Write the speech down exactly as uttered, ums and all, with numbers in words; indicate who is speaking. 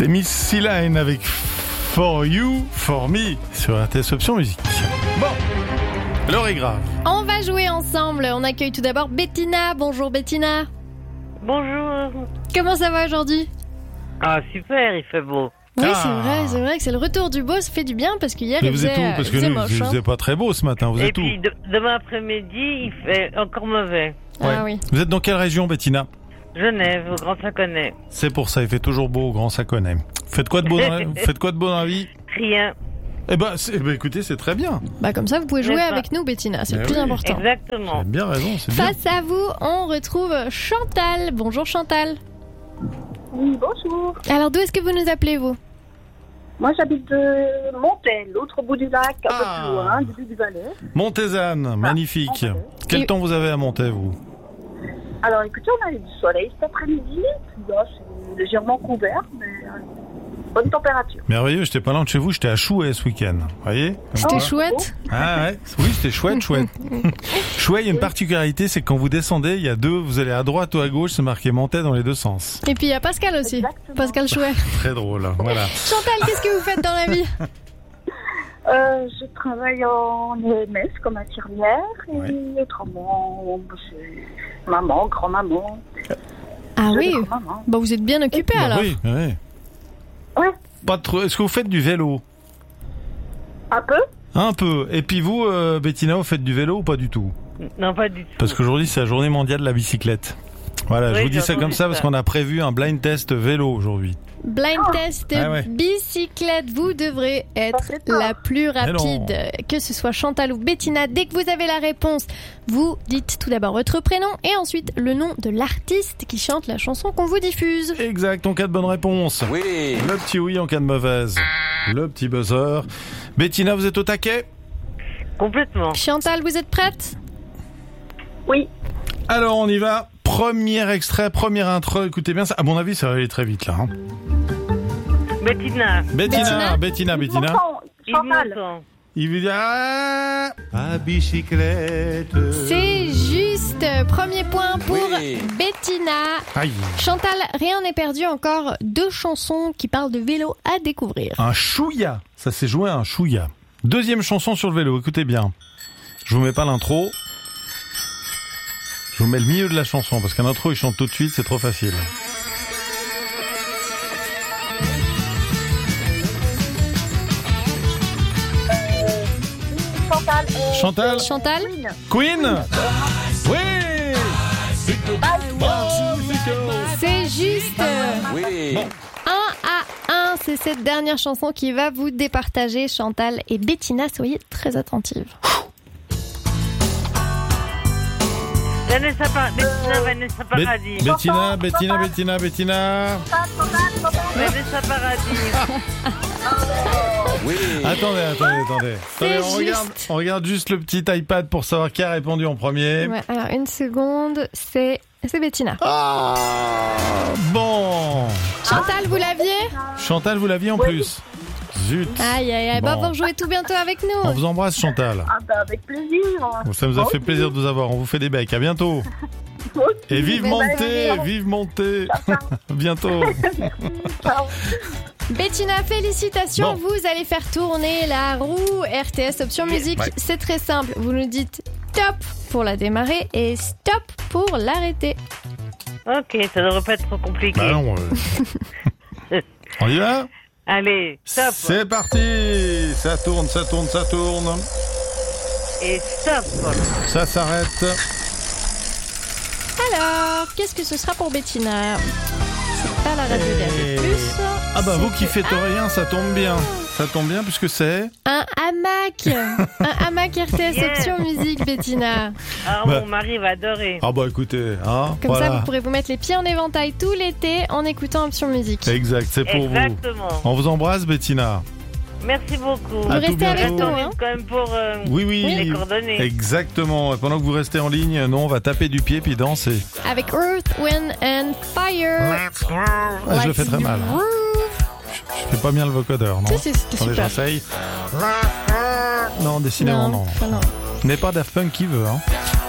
Speaker 1: C'était Missy Line avec For You, For Me sur R T S Option Musique. Bon, l'heure est grave.
Speaker 2: On va jouer ensemble. On accueille tout d'abord Bettina. Bonjour Bettina.
Speaker 3: Bonjour.
Speaker 2: Comment ça va aujourd'hui ?
Speaker 3: Ah super, il fait beau.
Speaker 2: Oui,
Speaker 1: Ah.
Speaker 2: c'est vrai, c'est vrai que c'est le retour du beau, ça fait du bien parce qu'hier
Speaker 1: Mais
Speaker 2: il
Speaker 1: vous
Speaker 2: faisait,
Speaker 1: êtes où ? Parce
Speaker 2: il
Speaker 1: que
Speaker 2: faisait
Speaker 1: nous,
Speaker 2: moche.
Speaker 1: vous
Speaker 2: hein.
Speaker 1: n'êtes pas très beau ce matin. Vous
Speaker 3: Et
Speaker 1: êtes où ?
Speaker 3: puis de- demain après-midi, il fait encore mauvais.
Speaker 2: Ah
Speaker 1: Ouais.
Speaker 2: oui.
Speaker 1: Vous êtes dans quelle région, Bettina ?
Speaker 3: Genève, au Grand Saconnet.
Speaker 1: C'est pour ça, il fait toujours beau au Grand Saconnet. Faites quoi de beau dans la, faites quoi de beau dans la vie ?
Speaker 3: Rien.
Speaker 1: Eh ben, c'est- eh ben, écoutez, c'est très bien.
Speaker 2: Bah comme ça vous pouvez jouer
Speaker 3: N'est-ce pas ?
Speaker 2: avec nous Bettina, c'est
Speaker 1: Eh
Speaker 2: le plus
Speaker 1: oui.
Speaker 2: important.
Speaker 1: Vous
Speaker 3: Exactement.
Speaker 1: avez bien raison, c'est bien.
Speaker 2: Face à vous, on retrouve Chantal. Bonjour Chantal.
Speaker 4: Oui, bonjour.
Speaker 2: Alors d'où est-ce que vous nous appelez vous ?
Speaker 4: Moi, j'habite de Montel, l'autre bout du lac, un
Speaker 1: Ah.
Speaker 4: peu plus loin, du but du Valais.
Speaker 1: Montezanne, magnifique.
Speaker 4: Montaise.
Speaker 1: Quel
Speaker 2: Et-
Speaker 1: temps vous avez à monter, vous ?
Speaker 4: Alors, écoutez, on a eu du soleil cet après-midi, puis là, c'est légèrement couvert, mais euh, bonne température.
Speaker 1: Merveilleux, j'étais pas loin de chez vous, j'étais à Chouet ce week-end. Vous voyez ?
Speaker 2: C'était
Speaker 4: Ah,
Speaker 2: chouette.
Speaker 1: Ah ouais, oui, c'était chouette, chouette. Chouet, il y a une particularité, c'est que quand vous descendez, il y a deux, vous allez à droite ou à gauche, c'est marqué Montaix dans les deux sens.
Speaker 2: Et puis il y a Pascal aussi.
Speaker 4: Exactement.
Speaker 2: Pascal Chouet.
Speaker 1: Très drôle, voilà.
Speaker 2: Chantal, qu'est-ce que vous faites dans la vie ?
Speaker 4: Euh, je travaille en E M S comme infirmière, et
Speaker 1: Ouais.
Speaker 4: autrement, c'est maman, grand-maman.
Speaker 2: Ah
Speaker 4: jeune
Speaker 2: oui.
Speaker 4: grand-maman.
Speaker 2: Bah vous êtes bien occupé
Speaker 1: Bah
Speaker 2: alors.
Speaker 1: oui, oui.
Speaker 4: Ouais,
Speaker 1: Pas trop. Est-ce que vous faites du vélo ?
Speaker 4: un peu.
Speaker 1: Un peu. Et puis vous, euh, Bettina, vous faites du vélo ou pas du tout ?
Speaker 3: Non, pas du tout.
Speaker 1: Parce qu'aujourd'hui, c'est la journée mondiale de la bicyclette. Voilà, je
Speaker 3: Oui,
Speaker 1: vous dis
Speaker 3: j'ai
Speaker 1: ça
Speaker 3: entendu
Speaker 1: comme ça parce
Speaker 3: ça.
Speaker 1: qu'on a prévu un blind test vélo aujourd'hui.
Speaker 2: Blind test
Speaker 1: Ah ouais.
Speaker 2: bicyclette, vous devrez être
Speaker 4: fait peur.
Speaker 2: la plus
Speaker 1: non.
Speaker 2: rapide. Que ce soit Chantal ou Bettina, dès que vous avez la réponse, vous dites tout d'abord votre prénom et ensuite le nom de l'artiste qui chante la chanson qu'on vous diffuse.
Speaker 1: Exact, en cas de bonne réponse.
Speaker 5: Oui.
Speaker 1: Le petit oui en cas de mauvaise. Le petit buzzer. Bettina, vous êtes au taquet ?
Speaker 3: Complètement.
Speaker 2: Chantal, vous êtes prête ?
Speaker 4: Oui.
Speaker 1: Alors on y va. Premier extrait, première intro. Écoutez bien ça. À mon avis, ça va aller très vite là. hein.
Speaker 3: Bettina,
Speaker 1: Bettina, Bettina, Bettina.
Speaker 4: M'entends,
Speaker 3: il
Speaker 4: Chantal.
Speaker 3: m'entend.
Speaker 1: Il vous dit ah, à bicyclette.
Speaker 2: C'est juste. Premier point pour
Speaker 5: Oui.
Speaker 2: Bettina.
Speaker 1: Aïe.
Speaker 2: Chantal, rien n'est perdu. Encore deux chansons qui parlent de vélo à découvrir.
Speaker 1: Un chouïa. Ça s'est joué à un chouïa. Deuxième chanson sur le vélo. Écoutez bien. Je vous mets pas l'intro. Je vous mets le milieu de la chanson parce qu'un intro il chante tout de suite, c'est trop facile.
Speaker 4: Chantal. euh,
Speaker 1: Chantal,
Speaker 2: Chantal,
Speaker 4: Queen.
Speaker 1: Queen. Oui.
Speaker 2: c'est juste.
Speaker 5: Oui.
Speaker 2: un à un, c'est cette dernière chanson qui va vous départager. Chantal et Bettina, soyez très attentives.
Speaker 3: Vanessa Par- Bettina, Vanessa
Speaker 1: Bet-
Speaker 3: Paradis.
Speaker 1: Bettina, Bettina, Bettina, Bettina.
Speaker 3: Vanessa Paradis.
Speaker 5: Oui.
Speaker 1: Attendez, attendez, attendez.
Speaker 2: C'est
Speaker 1: Attendez, on, regarde,
Speaker 2: juste.
Speaker 1: on regarde juste le petit iPad pour savoir qui a répondu en premier.
Speaker 2: Ouais, alors une seconde, c'est c'est Bettina.
Speaker 1: Ah, bon.
Speaker 2: Chantal, vous l'aviez ?
Speaker 1: Chantal, vous l'aviez en plus. Zut.
Speaker 2: Aïe aïe aïe, bah
Speaker 1: Bon.
Speaker 2: vous rejouez tout bientôt avec
Speaker 1: On
Speaker 2: nous.
Speaker 1: vous embrasse, Chantal.
Speaker 4: Ah bah, avec plaisir.
Speaker 1: Ça nous a
Speaker 4: Moi
Speaker 1: fait
Speaker 4: aussi.
Speaker 1: plaisir de vous avoir. On vous fait des becs. À bientôt.
Speaker 4: Moi aussi.
Speaker 1: Et vive
Speaker 4: Mais
Speaker 1: Monté,
Speaker 4: bah,
Speaker 1: vive Monté. Bientôt.
Speaker 4: ciao.
Speaker 2: Bettina, félicitations,
Speaker 1: Bon.
Speaker 2: vous allez faire tourner la roue R T S Option Musique.
Speaker 1: Ouais.
Speaker 2: C'est très simple, vous nous dites top pour la démarrer et stop pour l'arrêter.
Speaker 3: Ok, ça devrait pas être trop compliqué.
Speaker 1: Bah non. euh. On y va ?
Speaker 3: Allez, stop.
Speaker 1: C'est parti. Ça tourne, ça tourne, ça tourne.
Speaker 3: Et stop.
Speaker 1: Ça s'arrête.
Speaker 2: Alors, qu'est-ce que ce sera pour Bettina ? C'est pas la radio
Speaker 1: Et-
Speaker 2: D A B plus.
Speaker 1: Ah bah vous
Speaker 2: C'est
Speaker 1: qui
Speaker 2: que-
Speaker 1: faites rien, ça tombe bien. Ça tombe bien puisque c'est...
Speaker 2: Un hamac Un hamac R T S
Speaker 3: Yeah.
Speaker 2: Option Musique, Bettina.
Speaker 3: Ah,
Speaker 1: Bah.
Speaker 3: mon mari va adorer.
Speaker 1: Ah bah écoutez, hein,
Speaker 2: Comme
Speaker 1: voilà.
Speaker 2: ça, vous pourrez vous mettre les pieds en éventail tout l'été en écoutant Option Musique.
Speaker 1: Exact, c'est pour
Speaker 3: Exactement.
Speaker 1: vous. On vous embrasse, Bettina.
Speaker 3: Merci beaucoup.
Speaker 2: Vous
Speaker 1: À tout
Speaker 2: restez avec
Speaker 1: bientôt.
Speaker 2: nous,
Speaker 3: Reste en
Speaker 2: hein.
Speaker 3: ligne quand même pour euh,
Speaker 1: Oui, oui.
Speaker 3: les coordonnées.
Speaker 1: Exactement. Et pendant que vous restez en ligne, nous on va taper du pied puis danser.
Speaker 2: Avec Earth, Wind and Fire.
Speaker 1: Ah, je le fais très mal.
Speaker 2: Groove.
Speaker 1: Je fais pas bien le vocodeur, non?
Speaker 2: Si, si, c'était
Speaker 1: Attendez,
Speaker 2: super.
Speaker 1: j'essaye. Non, décidément non.
Speaker 2: non, non.
Speaker 1: Ce n'est pas Daft Punk qui veut, hein.